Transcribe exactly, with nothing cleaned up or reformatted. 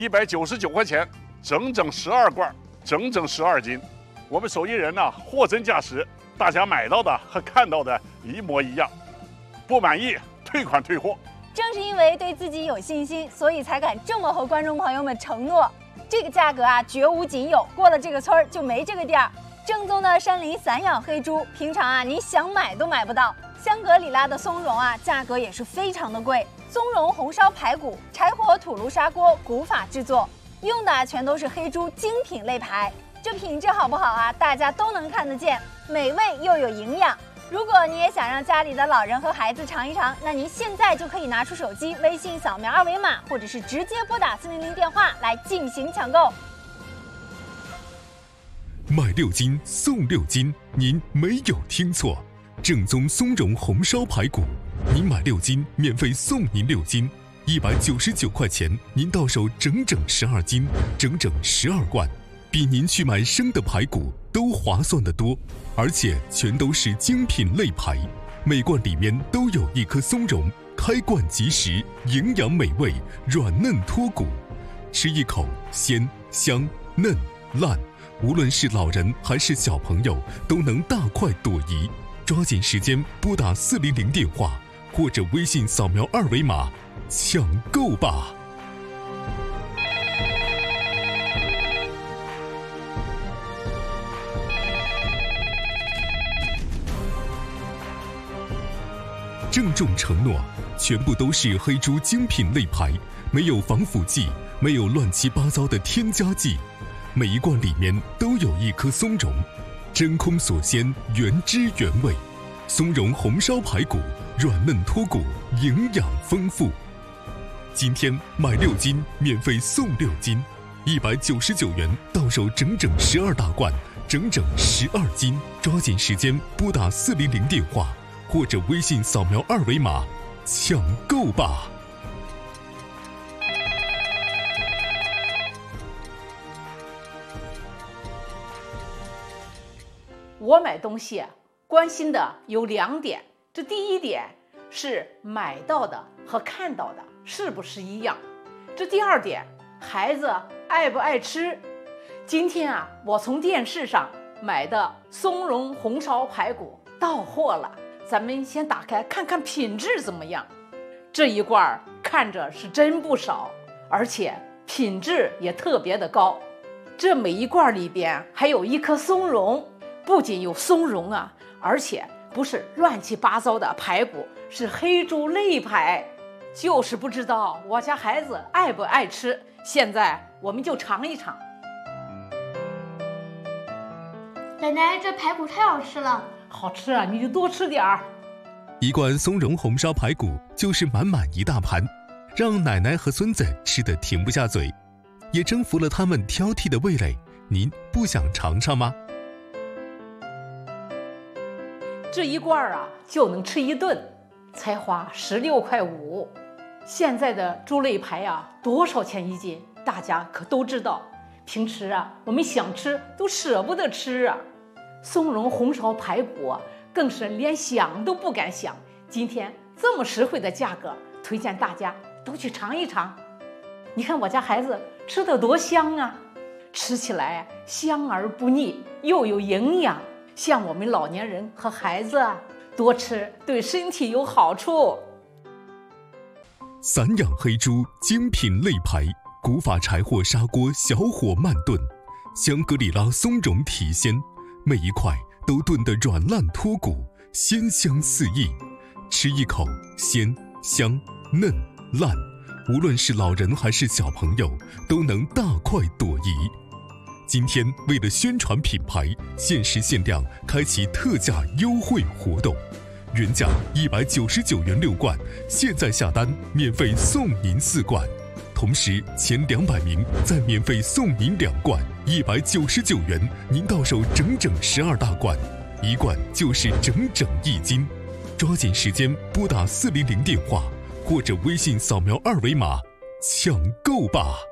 一百九十九块钱，整整十二罐，整整十二斤。我们手艺人呢、啊，货真价实，大家买到的和看到的一模一样。不满意，退款退货。 正是因为对自己有信心，所以才敢这么和观众朋友们承诺，这个价格啊，绝无仅有，过了这个村儿就没这个店儿。正宗的山林散养黑猪，平常啊，你想买都买不到。香格里拉的松茸啊，价格也是非常的贵。松茸红烧排骨，柴火土炉砂锅古法制作，用的全都是黑猪精品肋排。这品质好不好啊？大家都能看得见，美味又有营养。如果你也想让家里的老人和孩子尝一尝，那您现在就可以拿出手机，微信扫描二维码，或者是直接拨打四零零电话来进行抢购。 买六斤送六斤，您没有听错，正宗松茸红烧排骨，您买六斤免费送您六斤，一百九十九块钱，您到手整整十二斤，整整十二罐，比您去买生的排骨都划算得多，而且全都是精品肋排，每罐里面都有一颗松茸，开罐即食，营养美味，软嫩脱骨，吃一口鲜香嫩烂，无论是老人还是小朋友都能大快朵颐。抓紧时间拨打四零零电话，或者微信扫描二维码抢购吧。郑重承诺，全部都是黑猪精品肋排，没有防腐剂，没有乱七八糟的添加剂，每一罐里面都有一颗松茸，真空锁鲜，原汁原味。松茸红烧排骨，软嫩脱骨，营养丰富。今天买六斤免费送六斤，一百九十九元到手整整十二大罐，整整十二斤。抓紧时间拨打四零零电话，或者微信扫描二维码抢购吧。 我买东西关心的有两点，这第一点是买到的和看到的是不是一样，这第二点孩子爱不爱吃。今天啊，我从电视上买的松茸红烧排骨到货了，咱们先打开看看品质怎么样。这一罐看着是真不少，而且品质也特别的高。这每一罐里边还有一颗松茸，不仅有松茸啊，而且不是乱七八糟的排骨，是黑猪肋排。就是不知道我家孩子爱不爱吃，现在我们就尝一尝。 奶奶，这排骨太好吃了。 好吃啊，你就多吃点儿。 一罐松茸红烧排骨就是满满一大盘，让奶奶和孙子吃得停不下嘴，也征服了他们挑剔的味蕾。您不想尝尝吗？ 这一罐啊就能吃一顿，才花十六块五。现在的猪肋排啊多少钱一斤？大家可都知道。平时啊我们想吃都舍不得吃啊。松茸红烧排骨啊更是连想都不敢想。今天这么实惠的价格，推荐大家都去尝一尝。你看我家孩子吃得多香啊，吃起来香而不腻，又有营养。像我们老年人和孩子啊，多吃对身体有好处。 散养黑猪精品肋排，古法柴火砂锅小火慢炖，香格里拉松茸体鲜，每一块都炖得软烂脱骨，鲜香四溢。吃一口鲜香嫩烂，无论是老人还是小朋友都能大快朵颐。今天为了宣传品牌，限时限量开启特价优惠活动，原价一百九十九元六罐，现在下单免费送您四罐，同时前两百名再免费送您两罐，一百九十九元您到手整整十二大罐，一罐就是整整一斤。抓紧时间拨打四零零电话，或者微信扫描二维码抢购吧。